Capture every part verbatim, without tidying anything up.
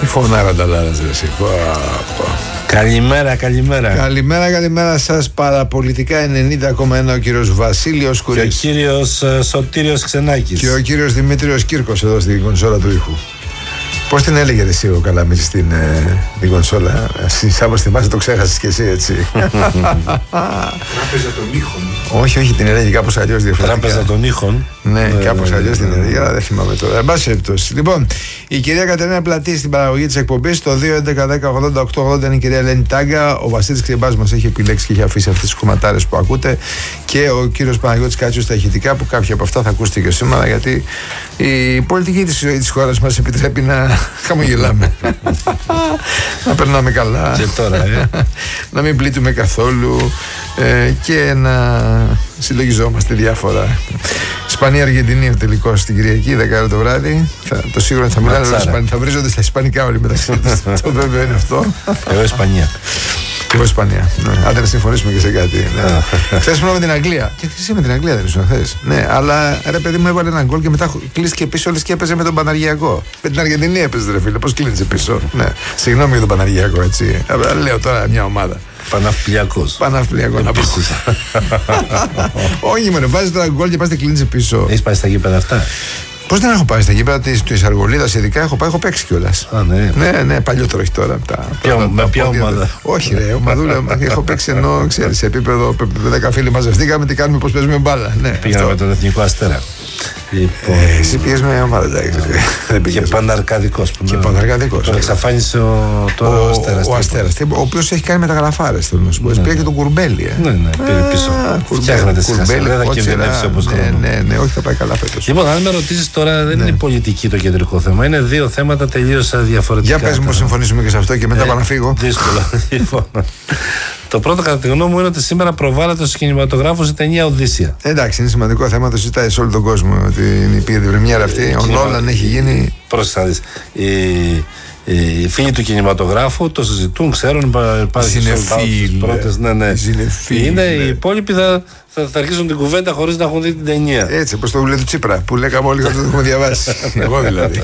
Φωνάρα τα λάρας, ρε εσύ. Καλημέρα, καλημέρα. Καλημέρα, καλημέρα σας. Παραπολιτικά ενενήντα κόμμα ένα, ο κύριος Βασίλειος Κουρής. Και ο κύριος uh, Σωτήριος Ξενάκης. Και ο κύριος Δημήτριος Κύρκος εδώ στην κονσόλα του ήχου. Πώς την έλεγε εσύ ο Καλαμίτης στην ε, την κονσόλα? Σάπως θυμάσαι, το ξέχασες κι εσύ, έτσι. Τράπεζα των ήχων. Όχι, όχι, την έλεγε κάπως αλλιώς διαφορετικά. Τράπεζα των ήχων. Ναι, ναι, κάπως ναι, αλλιώς ναι, την έλεγε, αλλά δεν θυμάμαι τώρα. Εν πάση περιπτώσει. Λοιπόν, η κυρία Κατερίνα Πλατή στην παραγωγή της εκπομπής. Το δύο έντεκα δέκα ογδόντα οκτώ ογδόντα είναι η κυρία Ελένη Τάγκα. Ο Βασίλης Κρυμπάς μας έχει επιλέξει και έχει αφήσει αυτές τις κομματάρες που ακούτε. Και ο κύριος Παναγιώτης Κάτσιος στα ηχητικά, που κάποια από αυτά θα ακούσετε και σήμερα, γιατί η πολιτική της, της χώρας μας επιτρέπει να χαμογελάμε. Να περνάμε καλά. Και τώρα, ε. Να μην πλήττουμε καθόλου ε, και να συλλογιζόμαστε διάφορα. Ισπανία-Αργεντινή ο τελικός στην Κυριακή, δέκα το βράδυ. Θα, το σίγουρο θα μιλάνε, θα βρίζονται στα ισπανικά όλοι μεταξύ τους. Το βέβαιο είναι αυτό. Εγώ Ισπανία. Εγώ Ισπανία. Ναι. Άντε να συμφωνήσουμε και σε κάτι. Ναι. Χθες ήμουν με την Αγγλία. Και εσύ με την Αγγλία δεν ήσουν χθες? Ναι, αλλά ρε παιδί μου έβαλε ένα γκολ και μετά κλείστηκε πίσω, όλες και έπαιζε με τον Παναργιακό. Με την Αργεντινή έπαιζε, ρε φίλε. Πώς κλείνησε πίσω? Ναι. Συγγνώμη για τον Παναργιακό, έτσι. Αλλά λέω τώρα μια ομάδα. Παναυπλιακός. Παναυπλιακό να πω. Όχι, μωρέ, βάζει τώρα γκολ και πας και κλείνησε πίσω. Έχεις πάει στα γήπεδα αυτά? Πώς δεν έχω πάει στα γήπεδα της Αργολίδας, ειδικά έχω πάει, έχω παίξει κιόλας. Α, ναι. Ναι, ναι, παλιότερο όχι τώρα. Τα, ποια, τα, με ποια ομάδα? Όχι, ρε, ομαδούλα. Έχω παίξει ενώ ξέρεις, σε επίπεδο δέκα φίλοι μαζευτήκαμε, τι κάνουμε, πώς παίζουμε μπάλα. Ναι, πήγαμε με τον Εθνικό Αστέρα. Λοιπόν, ε, εσύ πήγες με ομάδα, εντάξει. Και Παναρκαδικός. Και Παναρκαδικός. Τον εξαφάνισε ο, τώρα ο, ο Αστέρας. Ο Αστέρας, ο οποίος έχει κάνει μεταγραφάρες, θέλω να σου πω. Πήγε και τον Κουρμπέλη. Ε. Ναι, ναι, πήρε πίσω. Φτιάχνεται σε Κουρμπέλη, δεν θα κινδυνεύσει όπως ναι, ναι, ναι, όχι, θα πάει καλά φέτος. Λοιπόν, αν με ρωτήσεις τώρα, δεν είναι η πολιτική το κεντρικό θέμα. Είναι δύο θέματα τελείως διαφορετικά. Για πες μου, συμφωνήσουμε και σε αυτό και μετά πάω να φύγω. Δύσκολα. Το πρώτο, κατά τη γνώμη μου, είναι ότι σήμερα προβάλλεται στους κινηματογράφους η ταινία Οδύσσια. Εντάξει, είναι σημαντικό θέμα, το συζητάει σε όλο τον κόσμο ότι πήγε την πρεμιέρα αυτή. Ο Νόλαν έχει γίνει. Πρόσεχε να δεις. Οι, οι φίλοι του κινηματογράφου το συζητούν, ξέρουν. Υπάρχουν τις πρώτες. Ναι, ναι. Είναι οι υπόλοιποι θα, θα, θα αρχίσουν την κουβέντα χωρίς να έχουν δει την ταινία. Έτσι, όπως το βιβλίο του Τσίπρα που λέγαμε όλοι ότι το έχουμε διαβάσει. Εγώ δηλαδή.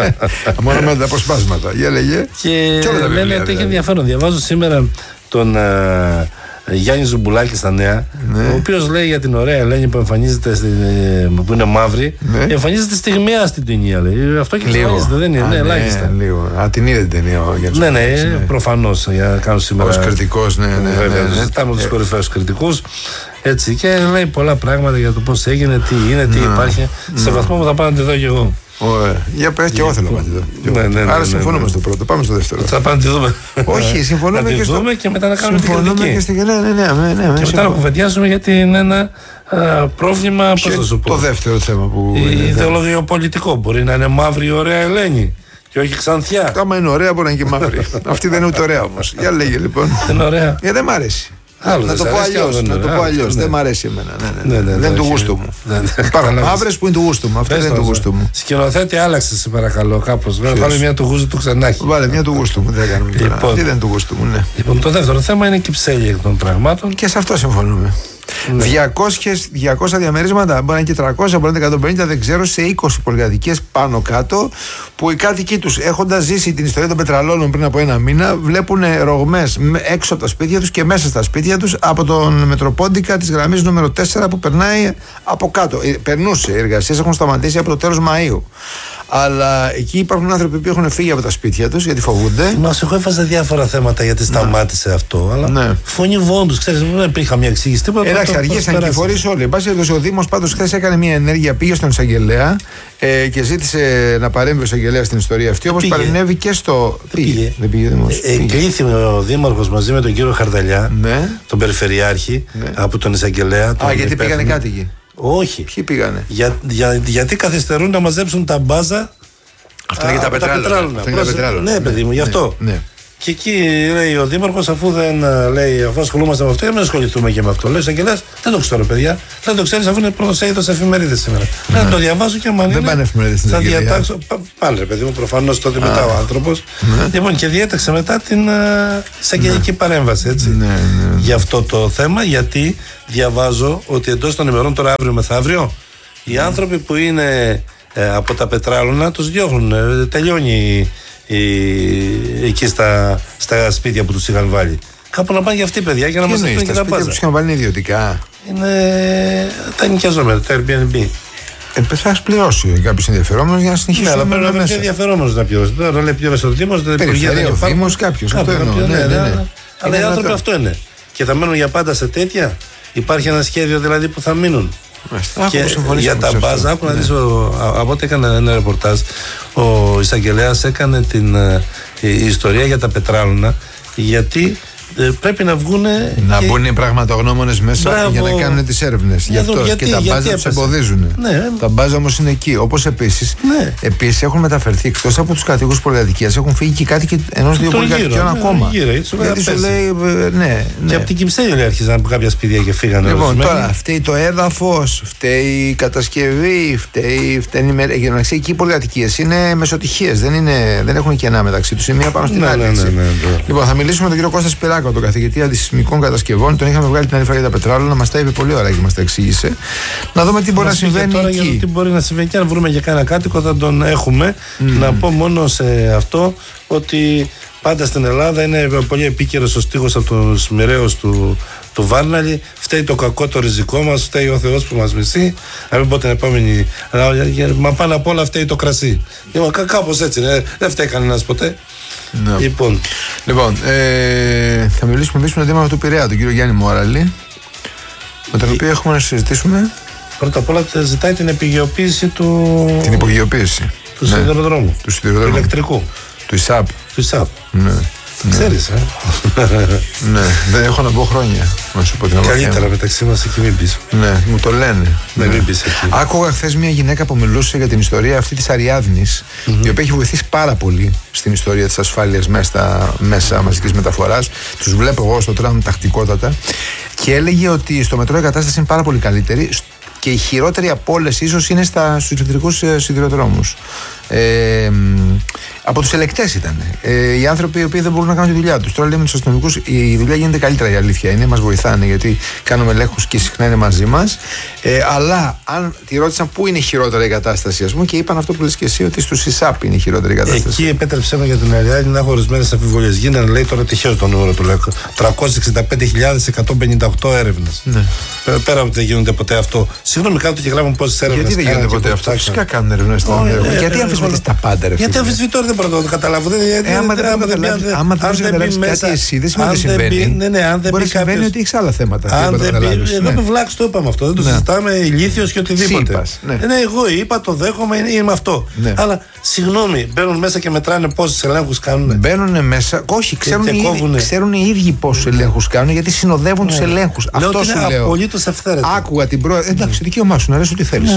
Μόνο με τα αποσπάσματα. Για λέγε. Και, και λένε ότι έχει ενδιαφέρον. Διαβάζω σήμερα τον uh, Γιάννη Ζουμπουλάκη στα νέα, ναι. Ο οποίος λέει για την ωραία Ελένη που εμφανίζεται στην, που είναι μαύρη, ναι. Εμφανίζεται στιγμιαία στην ταινία, λέει. Αυτό και εμφανίζεται, δεν είναι, α, ναι, ελάχιστα. Ναι, λίγο. Α, την είδε την ταινία ο Γιάννης. Ναι, ναι, ναι, προφανώς, για να κάνω σήμερα. Ως κριτικός, ναι, ναι. Βέβαια, ναι, ναι. ζητάμε τους κορυφαίους κριτικούς. Έτσι, και λέει πολλά πράγματα για το πώς έγινε, τι είναι, τι υπάρχει. Σε βαθμό που θα πάω να τη δω κι εγώ. Ωραία. Για πες, και εγώ θέλω να τη δω. Ναι, ναι, ναι, άρα συμφωνούμε στο πρώτο. Πάμε στο δεύτερο. Θα πάμε να τη δούμε. Όχι, συμφωνούμε να τη και στο. δούμε και μετά να κάνουμε την κριτική. Και, στη... ναι, ναι, ναι, ναι, ναι, και μετά να κουβεντιάσουμε γιατί είναι ένα α, πρόβλημα. Πώς θα σου πω. Το δεύτερο θέμα που. Ιδεολογιοπολιτικό. Μπορεί να είναι μαύρη η ωραία Ελένη. Και όχι ξανθιά. Άμα είναι ωραία, μπορεί να είναι και μαύρη. Αυτή δεν είναι ούτε ωραία όμως. Για λέγε λοιπόν. Δεν είναι ωραία. Ε, δεν μ' αρέσει. Άλλο, να το πω αλλιώς. Να το πω αλλιώς. Δεν μ' αρέσει εμένα. Ναι, ναι, ναι, ναι, δεν είναι του γούστου μου. Υπάρχουν μαύρες που είναι του γούστου μου. Αυτή δεν είναι του γούστου μου. Σκηνοθέτη, άλλαξε σε παρακαλώ κάπως. Βάλε μια του γούστου του Ξενάκη. Βάλε μια του γούστου μου. Δεν κάνουμε τώρα. Αυτή δεν είναι του γούστου μου. Λοιπόν, το δεύτερο θέμα είναι η κυψέλη εκ των πραγμάτων. Και σε αυτό συμφωνούμε. Ναι. διακόσια διαμερίσματα, μπορεί να είναι και τριακόσια, μπορεί να είναι εκατόν πενήντα, δεν ξέρω, σε είκοσι πολυκατοικίες πάνω κάτω, που οι κάτοικοι τους, έχοντας ζήσει την ιστορία των πετραλώνων πριν από ένα μήνα, βλέπουν ρογμές έξω από τα σπίτια τους και μέσα στα σπίτια τους από τον Μετροπόντικα της γραμμής νούμερο τέσσερα που περνάει από κάτω. Περνούσε, οι εργασίες έχουν σταματήσει από το τέλος Μαΐου. Αλλά εκεί υπάρχουν άνθρωποι που έχουν φύγει από τα σπίτια τους γιατί φοβούνται. Μας εγώ έβαζα διάφορα θέματα γιατί σταμάτησε ναι. αυτό. Αλλά ναι. φωνή βόντους, ξέρεις, δεν υπήρχε μια εξήγηση. Τίποτα. Εντάξει, αργήσαν και οι φορείς όλοι. Εν πάση περιπτώσει, ο Δήμος πάντως χθες έκανε μια ενέργεια, πήγε στον εισαγγελέα ε, και ζήτησε να παρέμβει ο εισαγγελέας στην ιστορία αυτή. Όπως παρενέβη και στο. Πήγε. Δεν πήγε. Εκλήθη ο Δήμαρχος μαζί με τον κύριο Χαρδαλιά, ναι. τον Περιφερειάρχη, ναι. από τον εισαγγελέα. Α, γιατί πήγανε κάτοικοι. Όχι. Ποιοι πήγανε. Για, για, γιατί καθυστερούν να μαζέψουν τα μπάζα. Αυτά είναι για τα πετράλαινα. Ναι, παιδί μου, γι' αυτό. Ναι. Και εκεί λέει ο Δήμαρχος, αφού δεν λέει, αφού ασχολούμαστε με αυτό, για να ασχοληθούμε και με αυτό. Λέει ο εισαγγελέας, δεν το ξέρω, παιδιά. Δεν το ξέρεις, αφού είναι πρώτο είδος εφημερίδες σήμερα. Ναι. Να το διαβάζω και άμα είναι. Δεν πάνε εφημερίδες. Θα διατάξω. Πάλι, ρε παιδί μου, προφανώς τότε μετά ο άνθρωπος. Ναι. Λοιπόν, και διέταξε μετά την εισαγγελική ναι. παρέμβαση, έτσι. Ναι, ναι, ναι. Για αυτό το θέμα, γιατί διαβάζω ότι εντός των ημερών, τώρα αύριο μεθαύριο, οι άνθρωποι που είναι ε, από τα πετράλωνα τους διώχνουν. Ε, τελειώνει οι, εκεί στα, στα σπίτια που τους είχαν βάλει. Κάπου να πάνε για αυτοί, παιδιά, για να μας δίνουν και τα μπάζα. Τα σπίτια που τους είχαν βάλει είναι ιδιωτικά. Είναι τα νοικιαζόμενα, τα Airbnb. Ε, θα έχει πληρώσει κάποιο ενδιαφερόμενο για να συνεχίσει. Ναι, αλλά πρέπει να είναι ενδιαφερόμενο να πληρώσει. Τώρα λέει πλήρωσε ο Δήμο, δεν περιφέρει ο Δήμο, κάποιο. Αλλά οι άνθρωποι αυτό είναι. Και θα μένουν για πάντα σε τέτοια. Υπάρχει ένα σχέδιο δηλαδή που θα μείνουν. Και για τα μπάζα, άκου να δεις, από ό,τι έκανα ένα ρεπορτάζ, ο εισαγγελέας έκανε την ιστορία για τα πετράλωνα, γιατί πρέπει να βγουν. Να και... μπουν οι πραγματογνώμονες μέσα. Μπράβο. Για να κάνουν τις έρευνες. Γι' αυτό γιατί, και τα μπάζα τους εμποδίζουν. Ναι. Τα μπάζα όμως είναι εκεί. Όπως επίσης ναι. επίσης έχουν μεταφερθεί εκτός από τους κατοίκους πολυκατοικίας, έχουν φύγει και κάτοικοι ενός-δύο πολυκατοικιών ακόμα. Γύρω, γιατί σου λέει. Ναι, ναι. Και από την Κυψέλη άρχισαν κάποια σπίτια και φύγανε. Λοιπόν, τώρα φταίει το έδαφος, φταίει η κατασκευή, φταίει. φταίει για να ξέρει, εκεί οι πολυκατοικίες είναι μεσοτυχίες. Δεν, δεν έχουν κενά μεταξύ τους. Η μία πάνω στην άλλη. Λοιπόν, θα μιλήσουμε με τον κύριο Κώστα Σπυράκο, τον καθηγητή αντισυσμικών κατασκευών. Τον είχαμε βγάλει την άλλη φορά για τα πετράλαια, μα τα είπε πολύ ωραία και μα τα εξήγησε. Να δούμε τι μπορεί να συμβαίνει τώρα, εκεί. Για τι μπορεί να συμβαίνει και αν βρούμε για κανένα κάτοικο θα τον έχουμε. Mm. Να πω μόνο σε αυτό ότι πάντα στην Ελλάδα είναι πολύ επίκαιρος ο στίχος από τους μοιραίους του, του Βάρναλη. Φταίει το κακό το ριζικό μας, φταίει ο Θεός που μας μισεί. Να μην πω την επόμενη. Μα πάνω απ' όλα φταίει το κρασί. Κάπως έτσι, ναι. Δεν φταίει κανένας ποτέ. Ναι. Λοιπόν, λοιπόν ε, θα μιλήσουμε εμείς με το Δήμαρχο του Πειραιά, τον κύριο Γιάννη Μόραλη, με τον οποίο έχουμε να συζητήσουμε. Πρώτα απ' όλα ζητάει την επιγειοποίηση του. Την υπογειοποίηση του ναι. σιδηροδρόμου. Του σιδηροδρόμου. Του ηλεκτρικού. Του ΙΣΑΠ. Του ΙΣΑΠ. Ναι. Ξέρεις, ε. Ναι, δεν έχω να πω χρόνια. Να σου πω την αλήθεια. Καλύτερα μεταξύ μας εκεί μην πεις. Ναι, μου το λένε. Ναι, μην πεις εκεί. Άκουγα χθες μια γυναίκα που μιλούσε για την ιστορία αυτή της Αριάδνης, mm-hmm. η οποία έχει βοηθήσει πάρα πολύ στην ιστορία της ασφάλειας μέσα στα μέσα μαζικής μεταφοράς. Τους βλέπω εγώ στο τραμ τακτικότατα. Και έλεγε ότι στο μετρό η κατάσταση είναι πάρα πολύ καλύτερη. Και η χειρότερη από όλες ίσως είναι στα, στους ηλεκτρικούς ε, σιδηροδρόμους. Ε, από τους ελεκτές ήταν. Ε, οι άνθρωποι οι οποίοι δεν μπορούν να κάνουν τη δουλειά τους. Τώρα λέμε τους αστυνομικούς, η δουλειά γίνεται καλύτερα, η αλήθεια είναι. Μας βοηθάνε γιατί κάνουμε ελέγχους και συχνά είναι μαζί μας. Ε, αλλά αν τη ρώτησαν πού είναι η χειρότερη η κατάσταση, ας πούμε, και είπαν αυτό που λες και εσύ, ότι στους ΙΣΑΠ είναι η χειρότερη η κατάσταση. Εκεί επέτρεψε με για την Αριάδνη να έχω ορισμένες αμφιβολίες. Γίνανε, λέει, τώρα τυχαίο το νούμερο του, λέει, τριακόσιες εξήντα πέντε χιλιάδες εκατόν πενήντα οκτώ έρευνες. Ναι. Πέρα από ότι δεν γίνονται ποτέ αυτό. Συγγνώμη, κάτω και γράφουν πόσες έρευνες. Γιατί δεν γίνονται ποτέ αυτό. Φυσικά κάνουν έρευνες. Γιατί αμφισβητείς τα πάντα, ρε φίλε. Γιατί αμφισβητώ, δεν μπορώ να το καταλάβω. Άμα δεν καταλάβεις κάτι εσύ, δεν σημαίνει ότι συμβαίνει. Μπορεί να συμβαίνει ότι έχεις άλλα θέματα. Δεν με βλάξεις, το είπαμε αυτό. Δεν το συζητάμε ηλίθιος και οτιδήποτε. Ναι, εγώ είπα, το δέχομαι, είναι αυτό. Αλλά συγγνώμη, μπαίνουν μέσα και μετράνε πόσους ελέγχους κάνουν. Μπαίνουν μέσα, όχι, ξέρουν οι ίδιοι πόσους ελέγχους κάνουν γιατί συνοδεύουν τους ελέγχους. Αυτό σου λέω. Είναι απολύτως αυθαίρετο. Άκουγα την πρώτη. Εντάξει, δικαίωμά σου να λες ό,τι θέλεις.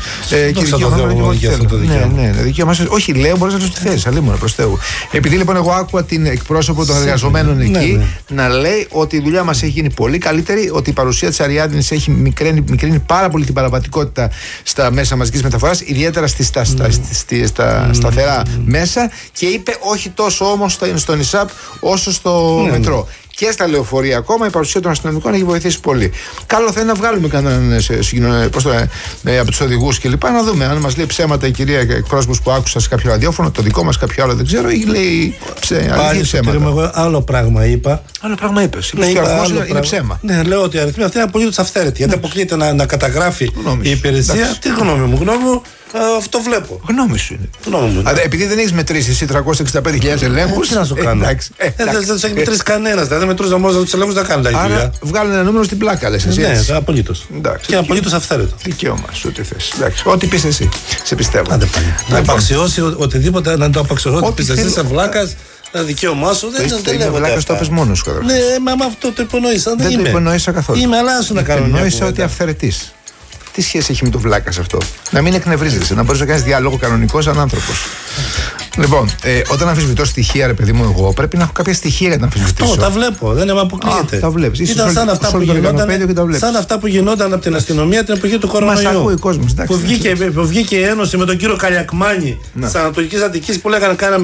Όχι, λέω, μπορείς να λες ό,τι θέλεις. Αλλήμον προς Θεού. Επειδή λοιπόν εγώ άκουγα την εκπρόσωπο των εργαζομένων εκεί να λέει ότι η δουλειά μας έχει γίνει πολύ καλύτερη, ότι η παρουσία της Αριάδνης έχει μικραίνει, μικρύνει πάρα πολύ την παραβατικότητα στα μέσα μαζικής μεταφοράς, ιδιαίτερα στις, στα, στα, στα, στα σταθερά μέσα, και είπε όχι τόσο όμως στον ΙΣΑΠ όσο στο μετρό. Και στα λεωφορεία ακόμα η παρουσία των αστυνομικών έχει βοηθήσει πολύ. Καλό θα είναι να βγάλουμε κανέναν ε, από τους οδηγούς και λοιπά, να δούμε αν μας λέει ψέματα η κυρία εκπρόσωπος που άκουσα σε κάποιο ραδιόφωνο, το δικό μας κάποιο άλλο δεν ξέρω, ή λέει ψέ, πάλι ψέματα. Εγώ άλλο πράγμα είπα. Άλλο πράγμα είπες. Ναι, είπα, άλλο είναι πράγμα. Ψέμα. Ναι, λέω ότι οι αριθμοί αυτοί είναι απολύτως αυθαίρετοι. Γιατί αποκλείεται να, να καταγράφει η υπηρεσία. Εντάξει. Τι γνώμη μου, γνώμη μου. Uh, αυτό βλέπω. Γνώμη σου είναι. Γνώμη μου. Αλλά επειδή δεν έχει μετρήσει εσύ τριακόσιες εξήντα πέντε χιλιάδες ελέγχους. Τι να σου κάνω. Εντάξει. Ε, ε, δεν του έχει μετρήσει κανένα. Δεν μετρούσε μόνο του ελέγχους, δεν κάνει τα ίδια. Άρα βγάλουν ένα νούμερο στην πλάκα, λες εσύ. Ναι, απολύτως. Και απολύτως αυθαίρετο. Δικαίωμα σου, ό,τι θες. Ό,τι πεις εσύ. Σε πιστεύω. Άντε πάλι. Να απαξιώσει οτιδήποτε, να το απαξιώσει. Ό,τι πεις εσύ, είσαι βλάκας. Δικαίωμά σου δεν είναι. Είμαι βλάκας, το πες μόνος σου. Ναι, μα αυτό το υπονοήσα. Δεν το υπονοήσα καθόλου. Είμαι, αλλά σου να κάνω. Υπονοήσα ότι αυθαιρετής. Τι σχέση έχει με το βλάκα αυτό? Να μην εκνευρίζεσαι, να μπορεί να κάνει διάλογο κανονικό σαν άνθρωπο. Λοιπόν, ε, όταν αμφισβητώ στοιχεία, ρε παιδί μου, εγώ πρέπει να έχω κάποια στοιχεία για να αμφισβητήσω. Αυτό τα βλέπω, δεν με αποκλείεται. Α, τα βλέπεις. Ήταν σαν αυτά, που γινόταν, σαν αυτά που γινόταν από την αστυνομία την εποχή του κορονοϊού. Μας ακούει ο κόσμος, εντάξει, που, βγήκε, που βγήκε η Ένωση με τον κύριο Καλιακμάνη τη Ανατολική Αττικής που λέγανε κάναμε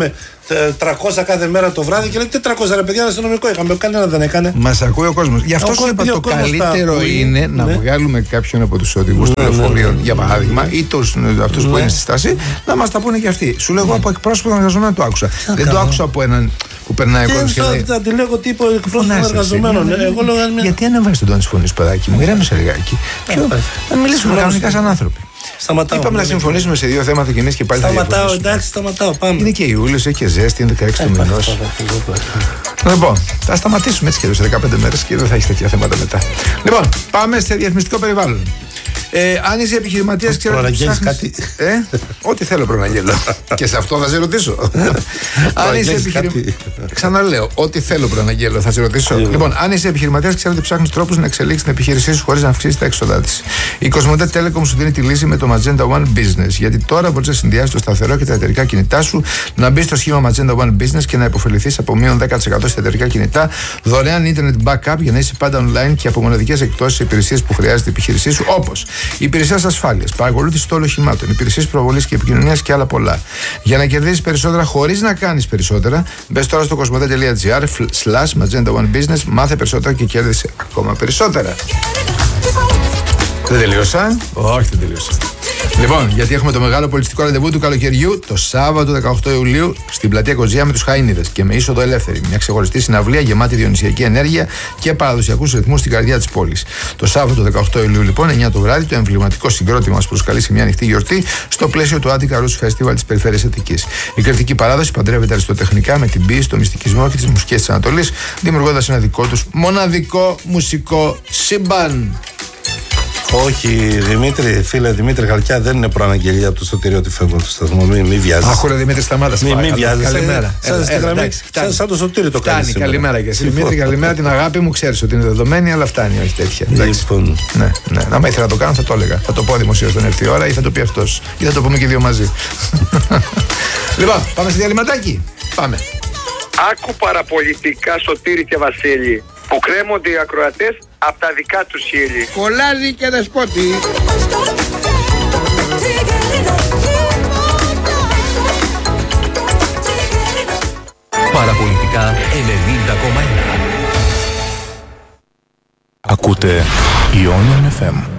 τριακόσια κάθε μέρα το βράδυ και λέει τι τριακόσια ρε παιδιά, αστυνομικό είχαμε, κανένα δεν έκανε. Μας ακούει ο κόσμος. Γι' αυτό σου είπα το καλύτερο είναι να βγάλουμε κάποιον από τους οδηγούς των λεωφορείων, για παράδειγμα, ή αυτούς που είναι στη στάση, να μας τα πούνε και αυτοί. Σου λέω εγώ από εκπρόσωπο των εργαζομένων το άκουσα. Δεν το άκουσα από έναν που περνάει ο κόσμος και λέει. Δεν τη λέγω τύπο εκπρόσωπο των εργαζομένων. Γιατί ανεβάζει τον τόνο τη φωνή, παιδάκι μου, ηρέμησε λιγάκι. Να μιλήσουμε κανονικά σαν άνθρωποι. Σταματάω. Είπαμε να συμφωνήσουμε σε δύο θέματα και εμείς και πάλι. Σταματάω, εντάξει, σταματάω. Πάμε. Είναι και Ιούλιος, έχει και ζέστη, είναι δεκαέξι του μηνός. Λοιπόν, θα σταματήσουμε έτσι και εδώ σε δεκαπέντε μέρες και δεν θα έχει τέτοια θέματα μετά. Λοιπόν, πάμε σε διαφημιστικό περιβάλλον. Ε, αν είσαι επιχειρηματίας, ξέρω ότι ψάχνεις... κάτι. Ε, ό,τι θέλω προαναγγέλω. Και σε αυτό θα σε ρωτήσω. Αν είσαι επιχειρηματίας. Ξαναλέω, ό,τι θέλω προαναγγέλω, θα σε ρωτήσω. Λοιπόν, αν είσαι επιχειρηματίας, ξέρω ότι ψάχνεις τρόπους να εξελίξεις την επιχείρησή σου χωρίς να αυξήσεις τα έξοδά της. Η Κοσμοτέ Telecom σου δίνει τη λύση με το Magenta One Business. Γιατί τώρα μπορείς να συνδυάσεις το σταθερό και τα εταιρικά κινητά σου, να μπεις στο σχήμα Magenta One Business και να υποφεληθείς από μείον δέκα τοις εκατό στα εταιρικά κινητά, δωρεάν internet backup για να είσαι πάντα online και από μοναδικές εκπτώσεις σε υπηρεσίες που χρειάζεται η επιχείρησή σου, όπως υπηρεσίες ασφάλειας, παρακολούθηση των οχημάτων, υπηρεσίες προβολής και επικοινωνίας και άλλα πολλά. Για να κερδίσεις περισσότερα χωρίς να κάνεις περισσότερα, μπες τώρα στο κοσμοτέ.gr slash Magenta One Business, μάθε περισσότερα και κέρδισε ακόμα περισσότερα. Δεν τελείωσα. Όχι, δεν τελείωσα. Λοιπόν, γιατί έχουμε το μεγάλο πολιτιστικό ραντεβού του καλοκαιριού το Σάββατο δεκαοκτώ Ιουλίου στην πλατεία Κοζιά με τους Χαΐνιδες και με είσοδο ελεύθερη. Μια ξεχωριστή συναυλία γεμάτη διονυσιακή ενέργεια και παραδοσιακούς ρυθμούς στην καρδιά της πόλης. Το Σάββατο δεκαοκτώ Ιουλίου, λοιπόν, εννιά το βράδυ, το εμβληματικό συγκρότημα μας προσκαλεί σε μια ανοιχτή γιορτή στο πλαίσιο του Attica Roots Festival της Περιφέρειας Αττικής. Η κριτική παράδοση παντρεύεται αριστοτεχνικά με την ποίηση, το μυστικισμό και τις μουσικές της Ανατολής, δημιουργώντας ένα δικό τους μοναδικό μουσικό σύμπαν. Όχι, Δημήτρη, φίλε Δημήτρη Χαλκιά, δεν είναι προαναγγελία από το Σωτήριο ότι φεύγω από το σταθμό. Μην μη βιάζεσαι. Αχ, ρε Δημήτρη, σταμάτα. Μην μη βιάζεσαι. Καλημέρα. Σαν, σαν το Σωτήριο το κάνει. Καλημέρα και εσύ. Δημήτρη, καλημέρα. Την αγάπη μου ξέρεις ότι είναι δεδομένη, αλλά φτάνει, όχι τέτοια. Λοιπόν. Ναι, ναι. Να ήθελα να το κάνω, θα το έλεγα. Θα το πω δημοσίως όταν έρθει η ώρα ή θα το πει αυτός. Ή θα το πούμε και δύο μαζί. Λοιπόν, πάμε σε διαλυματάκι. Πάμε. Άκου παραπολιτικά, Σωτήρη και Βασίλη, που κρέμονται οι ακροατές από τα δικά τους χείλη. Κολλάζει και δεσπότη. Παραπολιτικά ενενήντα κόμμα ένα. Ακούτε Ionian εφ εμ.